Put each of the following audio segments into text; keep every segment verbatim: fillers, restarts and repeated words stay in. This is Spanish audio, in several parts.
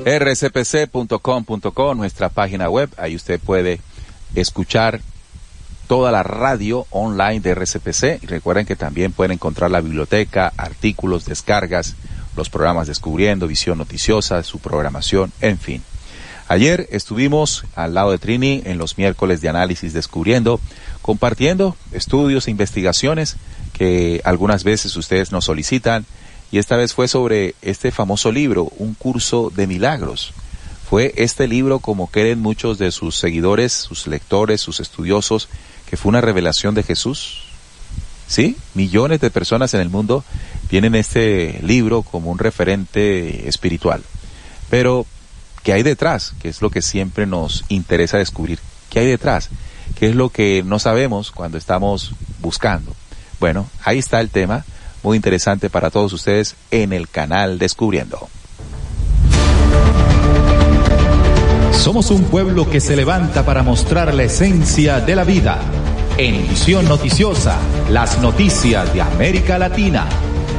r s p c punto com punto co, nuestra página web. Ahí usted puede escuchar toda la radio online de R C P C. Y recuerden que también pueden encontrar la biblioteca, artículos, descargas, los programas Descubriendo, Visión Noticiosa, su programación, en fin. Ayer estuvimos al lado de Trini en los miércoles de análisis Descubriendo, compartiendo estudios e investigaciones que algunas veces ustedes nos solicitan, y esta vez fue sobre este famoso libro, Un Curso de Milagros. Fue este libro, como creen muchos de sus seguidores, sus lectores, sus estudiosos, que fue una revelación de Jesús. Sí, millones de personas en el mundo tienen este libro como un referente espiritual. Pero, ¿qué hay detrás? ¿Qué es lo que siempre nos interesa descubrir? ¿Qué hay detrás? ¿Qué es lo que no sabemos cuando estamos buscando? Bueno, ahí está el tema, muy interesante para todos ustedes en el canal Descubriendo. Somos un pueblo que se levanta para mostrar la esencia de la vida. En Visión Noticiosa, las noticias de América Latina.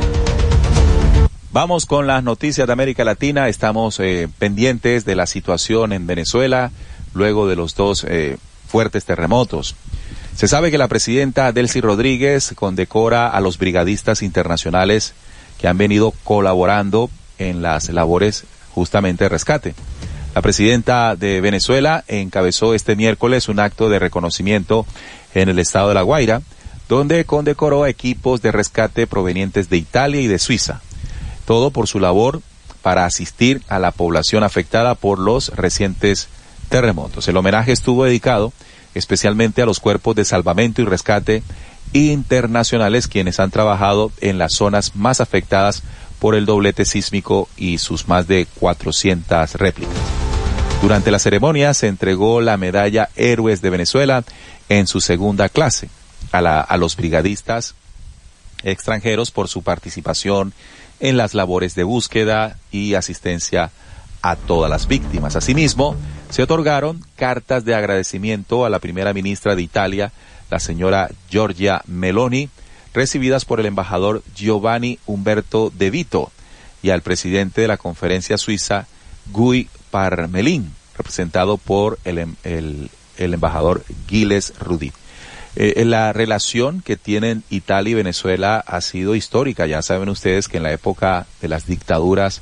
Vamos con las noticias de América Latina. Estamos eh, pendientes de la situación en Venezuela luego de los dos eh, fuertes terremotos. Se sabe que la presidenta Delcy Rodríguez condecora a los brigadistas internacionales que han venido colaborando en las labores justamente de rescate. La presidenta de Venezuela encabezó este miércoles un acto de reconocimiento en el estado de La Guaira, donde condecoró a equipos de rescate provenientes de Italia y de Suiza. Todo por su labor para asistir a la población afectada por los recientes terremotos. El homenaje estuvo dedicado especialmente a los cuerpos de salvamento y rescate internacionales, quienes han trabajado en las zonas más afectadas por el doblete sísmico y sus más de cuatrocientas réplicas. Durante la ceremonia se entregó la medalla Héroes de Venezuela en su segunda clase a, la, a los brigadistas extranjeros por su participación en las labores de búsqueda y asistencia a todas las víctimas. Asimismo, se otorgaron cartas de agradecimiento a la primera ministra de Italia, la señora Giorgia Meloni, recibidas por el embajador Giovanni Umberto De Vito, y al presidente de la conferencia suiza, Guy Parmelin, representado por el, el, el embajador Gilles Rudit. Eh, la relación que tienen Italia y Venezuela ha sido histórica. Ya saben ustedes que en la época de las dictaduras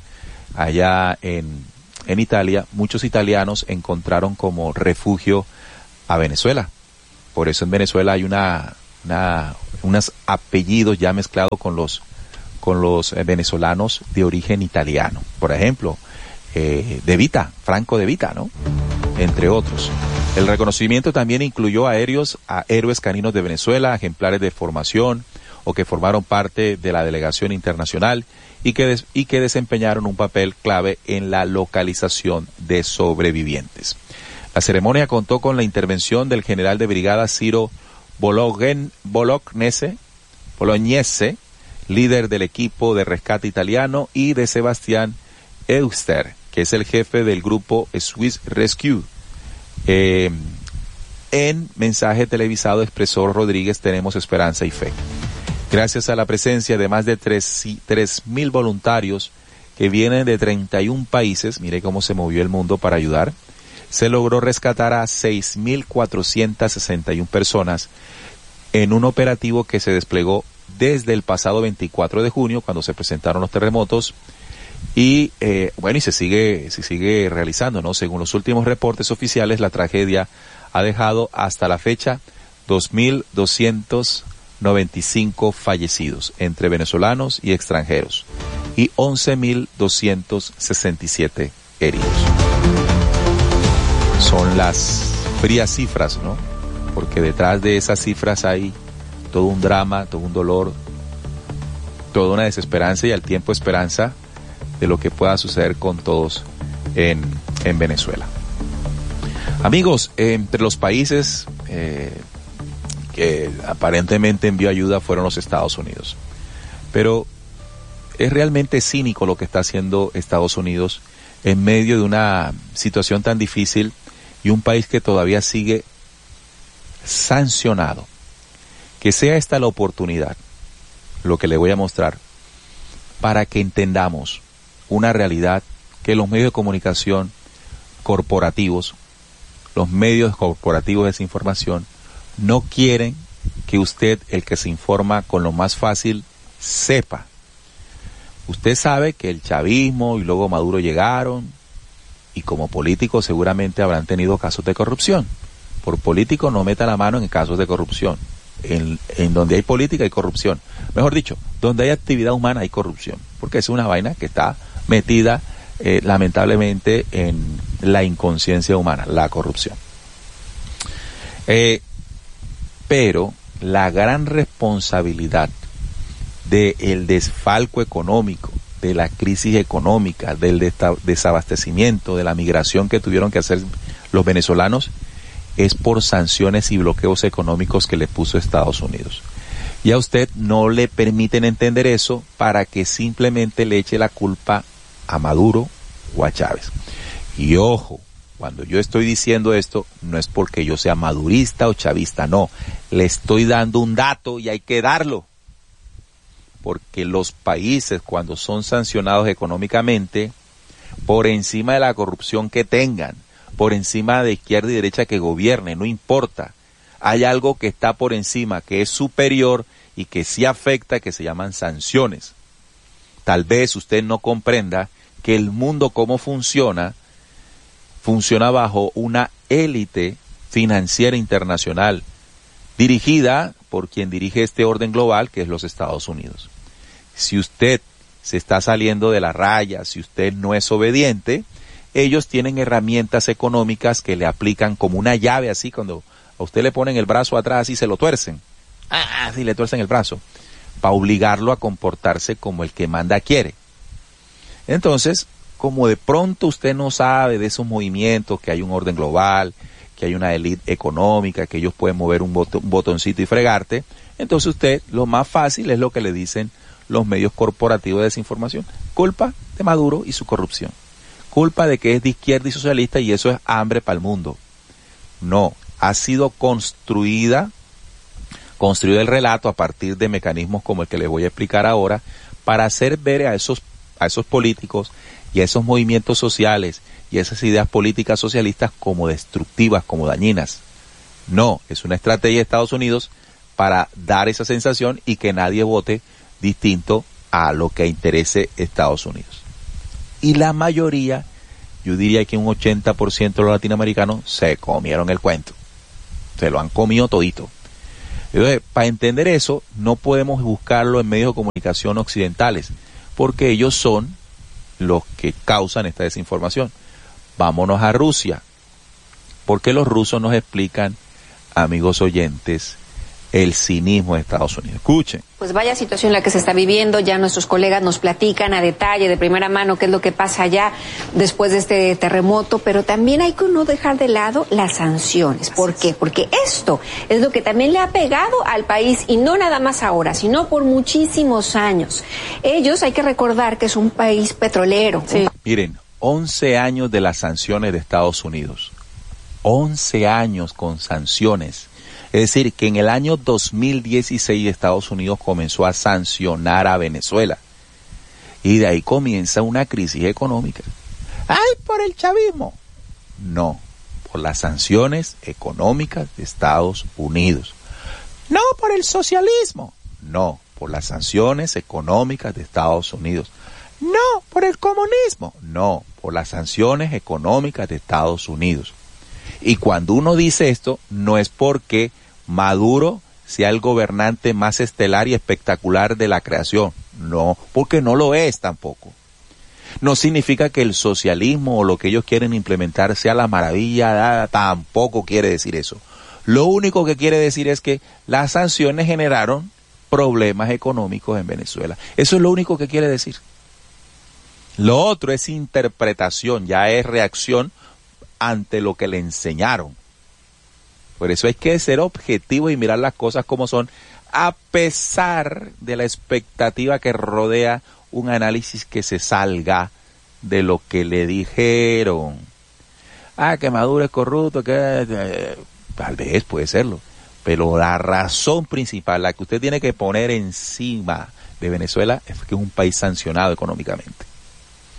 allá en, en Italia, muchos italianos encontraron como refugio a Venezuela. Por eso en Venezuela hay una, una unos apellidos ya mezclados con los con los venezolanos de origen italiano. Por ejemplo, eh, De Vita, Franco De Vita, ¿no? Entre otros. El reconocimiento también incluyó aéreos a héroes caninos de Venezuela, ejemplares de formación o que formaron parte de la delegación internacional y que, des, y que desempeñaron un papel clave en la localización de sobrevivientes. La ceremonia contó con la intervención del general de brigada Ciro Bologuen, Bolognese, Bolognese, líder del equipo de rescate italiano, y de Sebastián Euster, que es el jefe del grupo Swiss Rescue. Eh, en mensaje televisado expresó Rodríguez: tenemos esperanza y fe. Gracias a la presencia de más de tres mil voluntarios que vienen de treinta y un países, mire cómo se movió el mundo para ayudar, se logró rescatar a seis mil cuatrocientas sesenta y una personas en un operativo que se desplegó desde el pasado veinticuatro de junio, cuando se presentaron los terremotos, y eh, bueno, y se sigue, se sigue realizando, ¿no? Según los últimos reportes oficiales, la tragedia ha dejado hasta la fecha dos mil doscientos noventa y cinco fallecidos entre venezolanos y extranjeros y once mil doscientos sesenta y siete heridos. Son las frías cifras, ¿no? Porque detrás de esas cifras hay todo un drama, todo un dolor, toda una desesperanza y al tiempo esperanza de lo que pueda suceder con todos en, en Venezuela. Amigos, eh, entre los países eh, que aparentemente envió ayuda fueron los Estados Unidos. Pero es realmente cínico lo que está haciendo Estados Unidos en medio de una situación tan difícil y un país que todavía sigue sancionado. Que sea esta la oportunidad, lo que le voy a mostrar, para que entendamos una realidad que los medios de comunicación corporativos, los medios corporativos de desinformación, no quieren que usted, el que se informa con lo más fácil, sepa. Usted sabe que el chavismo y luego Maduro llegaron y como políticos seguramente habrán tenido casos de corrupción. Por político no meta la mano en casos de corrupción. En, en donde hay política hay corrupción. Mejor dicho, donde hay actividad humana hay corrupción. Porque es una vaina que está metida eh, lamentablemente en la inconsciencia humana, la corrupción. Eh, pero la gran responsabilidad del desfalco económico, de la crisis económica, del desabastecimiento, de la migración que tuvieron que hacer los venezolanos, es por sanciones y bloqueos económicos que le puso Estados Unidos. Y a usted no le permiten entender eso para que simplemente le eche la culpa a Maduro o a Chávez. Y ojo, cuando yo estoy diciendo esto, no es porque yo sea madurista o chavista, no. Le estoy dando un dato y hay que darlo. Porque los países, cuando son sancionados económicamente, por encima de la corrupción que tengan, por encima de izquierda y derecha que gobierne, no importa. Hay algo que está por encima, que es superior y que sí afecta, que se llaman sanciones. Tal vez usted no comprenda que el mundo cómo funciona, funciona bajo una élite financiera internacional, dirigida por quien dirige este orden global, que es los Estados Unidos. Si usted se está saliendo de la raya, si usted no es obediente, ellos tienen herramientas económicas que le aplican como una llave, así cuando a usted le ponen el brazo atrás y se lo tuercen. Ah, sí, le tuercen el brazo, para obligarlo a comportarse como el que manda quiere. Entonces, como de pronto usted no sabe de esos movimientos, que hay un orden global, que hay una élite económica, que ellos pueden mover un, bot- un botoncito y fregarte, entonces usted, lo más fácil es lo que le dicen los medios corporativos de desinformación. Culpa de Maduro y su corrupción. Culpa de que es de izquierda y socialista y eso es hambre para el mundo. No, ha sido construida, construido el relato a partir de mecanismos como el que les voy a explicar ahora, para hacer ver a esos, a esos políticos y a esos movimientos sociales y a esas ideas políticas socialistas como destructivas, como dañinas. No, es una estrategia de Estados Unidos para dar esa sensación y que nadie vote distinto a lo que interese Estados Unidos. Y la mayoría, yo diría que un ochenta por ciento de los latinoamericanos se comieron el cuento. Se lo han comido todito. Entonces, para entender eso, no podemos buscarlo en medios de comunicación occidentales, porque ellos son los que causan esta desinformación. Vámonos a Rusia. Porque los rusos nos explican, amigos oyentes, el cinismo de Estados Unidos. Escuchen. Pues vaya situación la que se está viviendo, ya nuestros colegas nos platican a detalle, de primera mano, qué es lo que pasa allá después de este terremoto, pero también hay que no dejar de lado las sanciones. ¿Por qué? Porque esto es lo que también le ha pegado al país, y no nada más ahora, sino por muchísimos años. Ellos, hay que recordar que es un país petrolero. Sí. Miren, once años de las sanciones de Estados Unidos. once años con sanciones. Es decir, que en el año dos mil dieciséis Estados Unidos comenzó a sancionar a Venezuela. Y de ahí comienza una crisis económica. ¡Ay, por el chavismo! No, por las sanciones económicas de Estados Unidos. No, por el socialismo. No, por las sanciones económicas de Estados Unidos. No, por el comunismo. No, por las sanciones económicas de Estados Unidos. Y cuando uno dice esto, no es porque Maduro sea el gobernante más estelar y espectacular de la creación. No, porque no lo es tampoco. No significa que el socialismo o lo que ellos quieren implementar sea la maravilla, tampoco quiere decir eso. Lo único que quiere decir es que las sanciones generaron problemas económicos en Venezuela. Eso es lo único que quiere decir. Lo otro es interpretación, ya es reacción ante lo que le enseñaron. Por eso hay que ser objetivo y mirar las cosas como son, a pesar de la expectativa que rodea un análisis que se salga de lo que le dijeron. Ah, que Maduro es corrupto, que eh, tal vez puede serlo, pero la razón principal, la que usted tiene que poner encima de Venezuela, es que es un país sancionado económicamente.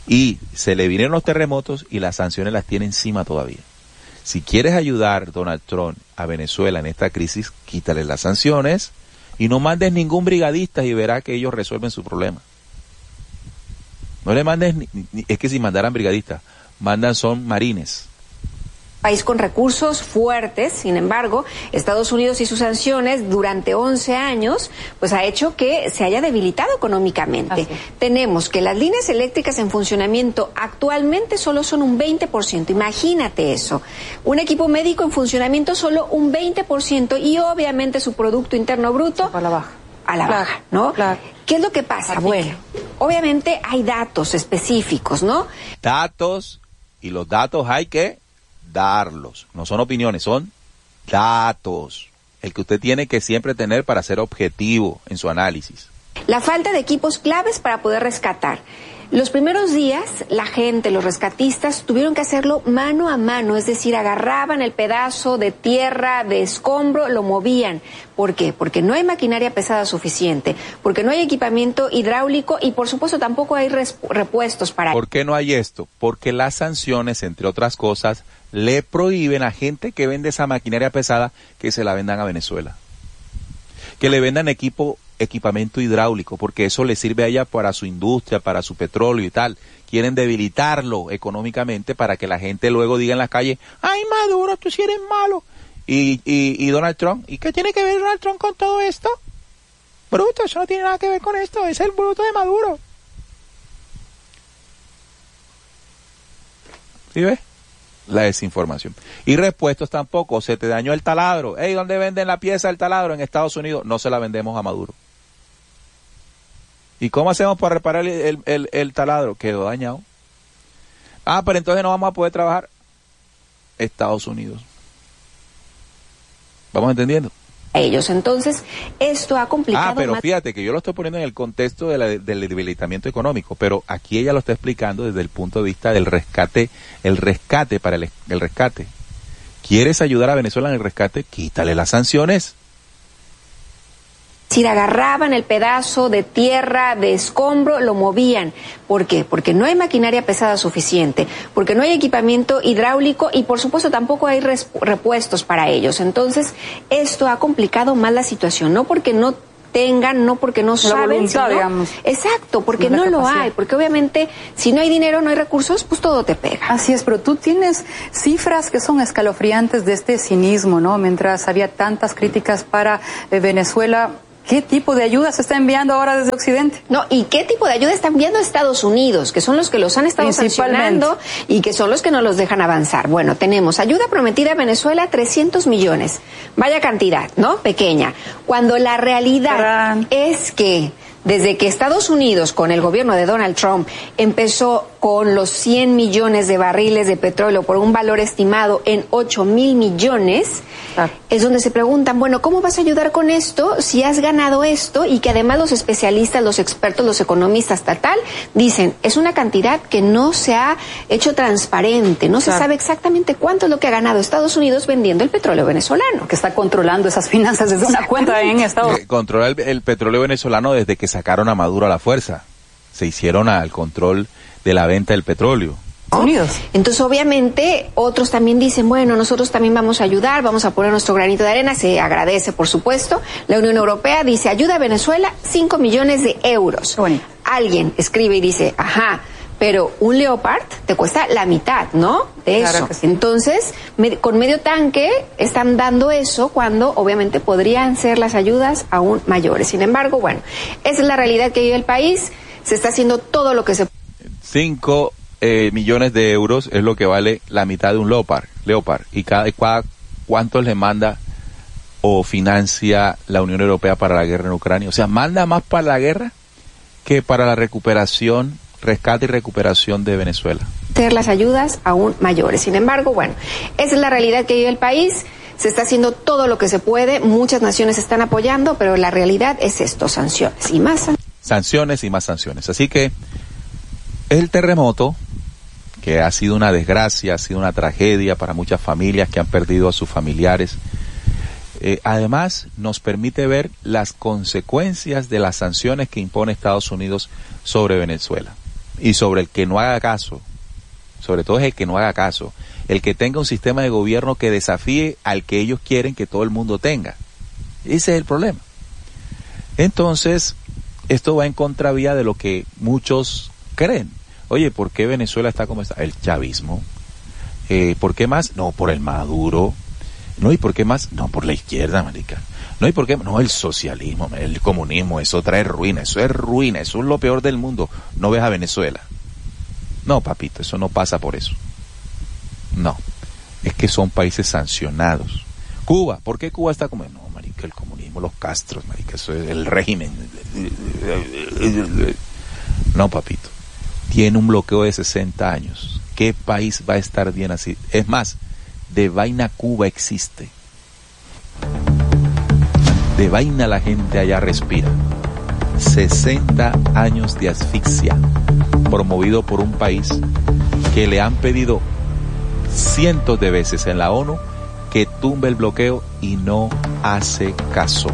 Y se le vinieron los terremotos y las sanciones las tiene encima todavía. Si quieres ayudar, Donald Trump, a Venezuela en esta crisis, quítale las sanciones y no mandes ningún brigadista y verá que ellos resuelven su problema. No le mandes, ni, ni, es que si mandaran brigadistas, mandan son marines. País con recursos fuertes, sin embargo, Estados Unidos y sus sanciones durante once años, pues ha hecho que se haya debilitado económicamente. Así. Tenemos que las líneas eléctricas en funcionamiento actualmente solo son un veinte por ciento, imagínate eso. Un equipo médico en funcionamiento solo un veinte por ciento y obviamente su Producto Interno Bruto a la baja. A la claro, baja, ¿no? Claro. ¿Qué es lo que pasa? Así. Bueno, obviamente hay datos específicos, ¿no? Datos, y los datos hay que darlos, no son opiniones, son datos, el que usted tiene que siempre tener para ser objetivo en su análisis. La falta de equipos claves para poder rescatar. Los primeros días, la gente, los rescatistas, tuvieron que hacerlo mano a mano, es decir, agarraban el pedazo de tierra, de escombro, lo movían. ¿Por qué? Porque no hay maquinaria pesada suficiente, porque no hay equipamiento hidráulico y, por supuesto, tampoco hay repuestos para... ¿Por qué no hay esto? Porque las sanciones, entre otras cosas, le prohíben a gente que vende esa maquinaria pesada que se la vendan a Venezuela. Que le vendan equipo equipamiento hidráulico, porque eso le sirve a ella para su industria, para su petróleo y tal. Quieren debilitarlo económicamente para que la gente luego diga en la calle, ay Maduro, tú sí eres malo. Y, y, y Donald Trump, ¿y qué tiene que ver Donald Trump con todo esto? Bruto, eso no tiene nada que ver con esto, es el bruto de Maduro. ¿Sí ves? La desinformación. Y repuestos tampoco, se te dañó el taladro. Ey, ¿dónde venden la pieza del taladro? En Estados Unidos. No se la vendemos a Maduro. ¿Y cómo hacemos para reparar el, el, el, el taladro? Quedó dañado. Ah, pero entonces no vamos a poder trabajar. Estados Unidos. ¿Vamos entendiendo? Ellos, entonces, esto ha complicado. Ah, pero más... fíjate que yo lo estoy poniendo en el contexto de la, del debilitamiento económico, pero aquí ella lo está explicando desde el punto de vista del rescate, el rescate para el, el rescate. ¿Quieres ayudar a Venezuela en el rescate? Quítale las sanciones. Si agarraban el pedazo de tierra, de escombro, lo movían. ¿Por qué? Porque no hay maquinaria pesada suficiente, porque no hay equipamiento hidráulico y, por supuesto, tampoco hay repuestos para ellos. Entonces, esto ha complicado más la situación, no porque no tengan, no porque no saben, voluntad, sino, digamos. Exacto, porque no lo hay, porque obviamente si no hay dinero, no hay recursos, pues todo te pega. Así es, pero tú tienes cifras que son escalofriantes de este cinismo, ¿no? Mientras había tantas críticas para eh, Venezuela, ¿qué tipo de ayuda se está enviando ahora desde Occidente? No, ¿y qué tipo de ayuda está enviando Estados Unidos? Que son los que los han estado sancionando y que son los que no los dejan avanzar. Bueno, tenemos ayuda prometida a Venezuela, trescientos millones. Vaya cantidad, ¿no? Pequeña. Cuando la realidad Tarán. es que desde que Estados Unidos, con el gobierno de Donald Trump, empezó con los cien millones de barriles de petróleo por un valor estimado en ocho mil millones, ah. es donde se preguntan, bueno, ¿cómo vas a ayudar con esto si has ganado esto? Y que además los especialistas, los expertos, los economistas, tal, tal, dicen, es una cantidad que no se ha hecho transparente, no se claro. sabe exactamente cuánto es lo que ha ganado Estados Unidos vendiendo el petróleo venezolano. Que está controlando esas finanzas desde una cuenta en Estados Unidos. Controla el, el petróleo venezolano desde que sacaron a Maduro a la fuerza. Se hicieron al control de la venta del petróleo. Unidos. Entonces, obviamente, otros también dicen, bueno, nosotros también vamos a ayudar, vamos a poner nuestro granito de arena, se agradece, por supuesto. La Unión Europea dice, ayuda a Venezuela, cinco millones de euros. Bueno. Alguien escribe y dice, ajá, pero un Leopard te cuesta la mitad, ¿no? De eso. Claro que sí. Entonces, me, con medio tanque están dando eso cuando obviamente podrían ser las ayudas aún mayores. Sin embargo, bueno, esa es la realidad que vive el país. Se está haciendo todo lo que se... Cinco eh, millones de euros es lo que vale la mitad de un Leopard. Leopard. ¿Y cada, cada cuánto le manda o financia la Unión Europea para la guerra en Ucrania? O sea, manda más para la guerra que para la recuperación, rescate y recuperación de Venezuela. Ser las ayudas aún mayores. Sin embargo, bueno, esa es la realidad que vive el país. Se está haciendo todo lo que se puede. Muchas naciones están apoyando, pero la realidad es esto, sanciones y más sanciones. Sanciones y más sanciones. Así que el terremoto, que ha sido una desgracia, ha sido una tragedia para muchas familias que han perdido a sus familiares, eh, además nos permite ver las consecuencias de las sanciones que impone Estados Unidos sobre Venezuela. y sobre el que no haga caso, sobre todo es el que no haga caso, el que tenga un sistema de gobierno que desafíe al que ellos quieren que todo el mundo tenga. Ese es el problema. Entonces, esto va en contravía de lo que muchos creen. Oye, ¿por qué Venezuela está como está? El chavismo. Eh, ¿Por qué más? No, por el Maduro. No, ¿y por qué más? No, por la izquierda, marica. No, ¿y por qué? No, el socialismo, el comunismo, eso trae ruina, eso es ruina, eso es lo peor del mundo. No ves a Venezuela. No, papito, eso no pasa por eso. No, es que son países sancionados. Cuba, ¿por qué Cuba está como? No, marica, el comunismo, los Castros, marica, eso es el régimen. No, papito, tiene un bloqueo de sesenta años. ¿Qué país va a estar bien así? Es más, de vaina Cuba existe. De vaina la gente allá respira. sesenta años de asfixia, promovido por un país que le han pedido cientos de veces en la ONU que tumbe el bloqueo y no hace caso.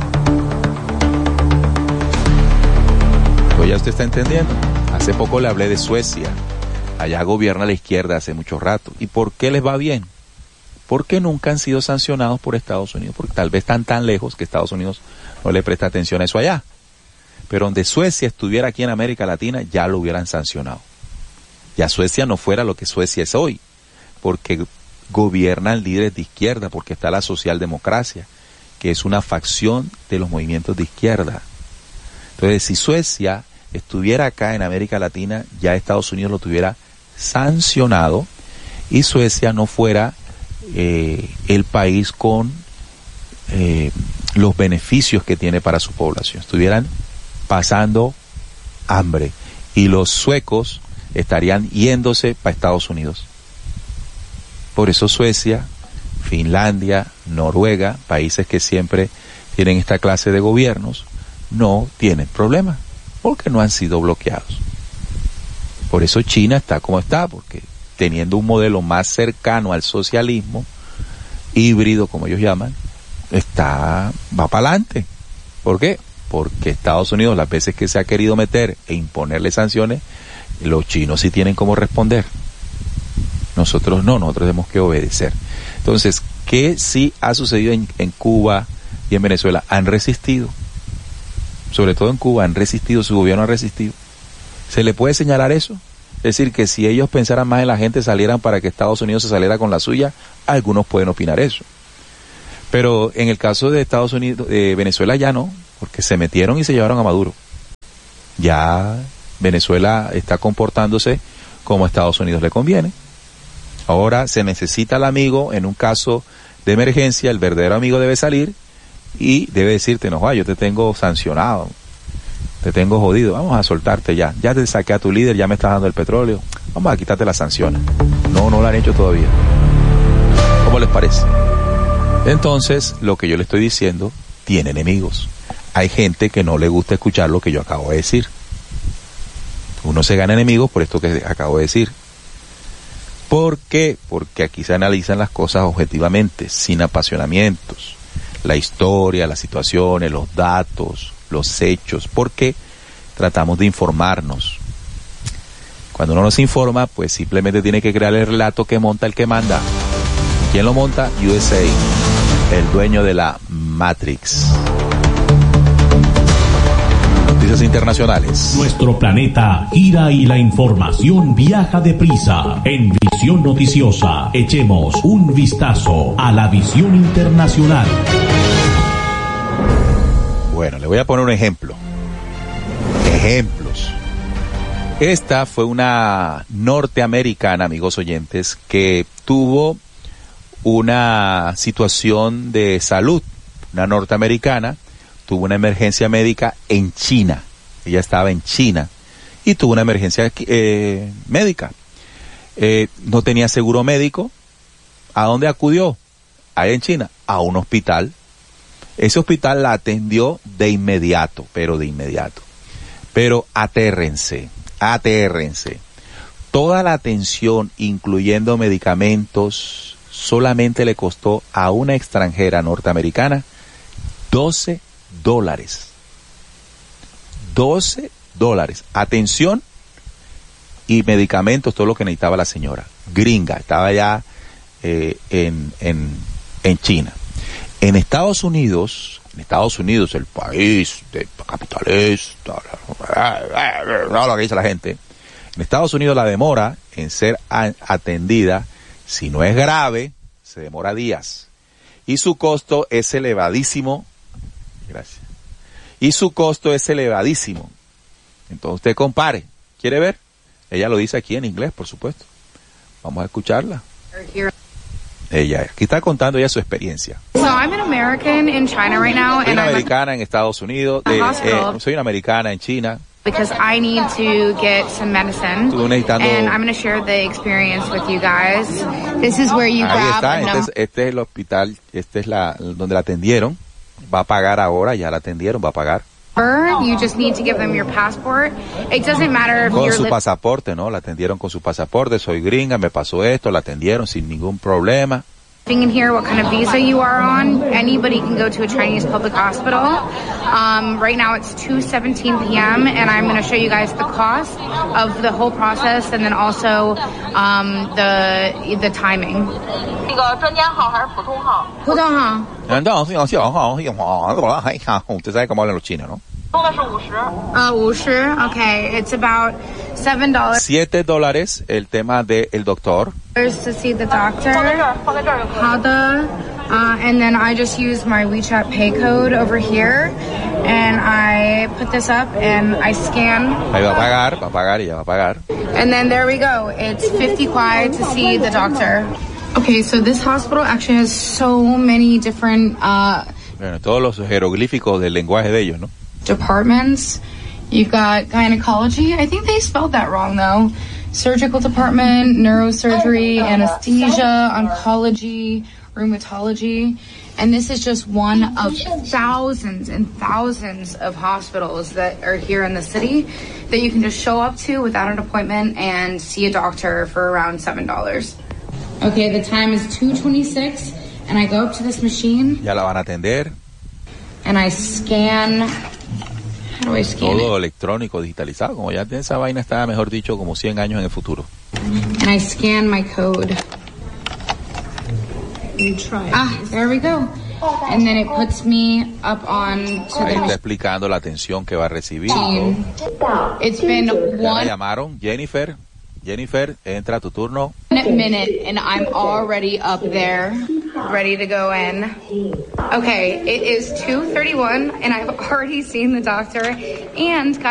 Pues ya usted está entendiendo. Hace poco le hablé de Suecia. Allá gobierna la izquierda hace mucho rato. ¿Y por qué les va bien? Porque nunca han sido sancionados por Estados Unidos, porque tal vez están tan lejos que Estados Unidos no le presta atención a eso allá. Pero donde Suecia estuviera aquí en América Latina, ya lo hubieran sancionado. Ya Suecia no fuera lo que Suecia es hoy, porque gobiernan líderes de izquierda, porque está la socialdemocracia, que es una facción de los movimientos de izquierda. Entonces, si Suecia estuviera acá en América Latina, ya Estados Unidos lo tuviera sancionado y Suecia no fuera eh, el país con eh, los beneficios que tiene para su población. Estuvieran pasando hambre y los suecos estarían yéndose para Estados Unidos. Por eso Suecia, Finlandia, Noruega, países que siempre tienen esta clase de gobiernos, no tienen problemas, porque no han sido bloqueados. Por eso China está como está, porque teniendo un modelo más cercano al socialismo, híbrido como ellos llaman, está, va para adelante. ¿Por qué? Porque Estados Unidos, las veces que se ha querido meter e imponerle sanciones, los chinos sí tienen cómo responder. Nosotros no, nosotros tenemos que obedecer. Entonces, ¿qué sí ha sucedido en, en Cuba y en Venezuela? Han resistido. Sobre todo en Cuba han resistido, su gobierno ha resistido. ¿Se le puede señalar eso? Es decir, que si ellos pensaran más en la gente, salieran para que Estados Unidos se saliera con la suya, algunos pueden opinar eso. Pero en el caso de Estados Unidos, de Venezuela ya no, porque se metieron y se llevaron a Maduro. Ya Venezuela está comportándose como a Estados Unidos le conviene. Ahora se necesita el amigo en un caso de emergencia, el verdadero amigo debe salir y debe decirte, no, yo te tengo sancionado, te tengo jodido, vamos a soltarte ya, ya te saqué a tu líder, ya me estás dando el petróleo, vamos a quitarte las sanciones. No, no lo han hecho todavía. ¿Cómo les parece? Entonces, lo que yo le estoy diciendo tiene enemigos. Hay gente que no le gusta escuchar lo que yo acabo de decir. Uno se gana enemigos por esto que acabo de decir. ¿Por qué? Porque aquí se analizan las cosas objetivamente, sin apasionamientos. La historia, las situaciones, los datos, los hechos. Porque tratamos de informarnos. Cuando uno no se informa, pues simplemente tiene que crear el relato que monta el que manda. ¿Quién lo monta? U S A, el dueño de la Matrix. Noticias internacionales. Nuestro planeta gira y la información viaja deprisa. En Visión Noticiosa, echemos un vistazo a la visión internacional. Bueno, le voy a poner un ejemplo. Ejemplos. Esta fue una norteamericana, amigos oyentes, que tuvo una situación de salud. Una norteamericana tuvo una emergencia médica en China. Ella estaba en China y tuvo una emergencia eh, médica. Eh, no tenía seguro médico. ¿A dónde acudió? Ahí en China, a un hospital. Ese hospital la atendió de inmediato, pero de inmediato. Pero atérrense, atérrense. Toda la atención, incluyendo medicamentos, solamente le costó a una extranjera norteamericana doce dólares. doce dólares. Atención y medicamentos, todo lo que necesitaba la señora. Gringa, estaba ya eh, en, en, en China. En Estados Unidos, en Estados Unidos, el país de capitalista, no lo que dice la gente, en Estados Unidos la demora en ser a, atendida, si no es grave, se demora días. Y su costo es elevadísimo. Gracias. Y su costo es elevadísimo. Entonces usted compare. ¿Quiere ver? Ella lo dice aquí en inglés, por supuesto. Vamos a escucharla. Ella, aquí está contando ella su experiencia. So I'm an American in China right now, soy and una I'm americana en Estados Unidos. De, eh, soy una americana en China. Because I need to get some medicine, and I'm going to share the experience with you guys. This is where you Ahí grab. está. Este es, este es el hospital. Este es la donde la atendieron. Va a pagar ahora. Ya la atendieron. Va a pagar. You just need to give them your passport. It doesn't matter if Con you're su li- pasaporte, ¿no? La atendieron con su pasaporte. Soy gringa, me pasó esto. La atendieron sin ningún problema. living in here, what kind of visa you are on. Anybody can go to a Chinese public hospital. Um, right now it's two seventeen p.m. and I'm going to show you guys the cost of the whole process and then also um, the the timing. 那个专家号还是普通号？ 普通号。 Usted sabe cómo hablan los chinos, ¿no? 说的是五十。 Uh, 五十 Okay, it's about seven dollars. Siete dólares el tema del doctor. To see the doctor. 放在这儿，放在这儿就可以。 好的. Uh, and then I just use my WeChat pay code over here, and I put this up and I scan. Ahí va a pagar, va a pagar y ya va a pagar. And then there we go. It's fifty kwai to see the doctor. Okay, so this hospital actually has so many different uh, Bueno, todos los jeroglíficos del lenguaje de ellos, ¿no? departments. You've got gynecology. I think they spelled that wrong though. Surgical department, neurosurgery, anesthesia, oncology, rheumatology. And this is just one of thousands and thousands of hospitals that are here in the city that you can just show up to without an appointment and see a doctor for around seven dollars. Okay, the time is two twenty-six, and I go up to this machine. Ya la van a atender. And I scan. How do I scan Todo it? electrónico, digitalizado. Como ya esa vaina está, mejor dicho, como cien años en el futuro. And I scan my code. You try. Ah, there we go. And then it puts me up on to Ahí the está explicando la atención que va a recibir. machine. It's been Ya la one llamaron. Jennifer. Jennifer, entra a tu turno. minute and I'm already up there, ready to go in. Okay, it is two thirty-one and I've already seen the doctor and got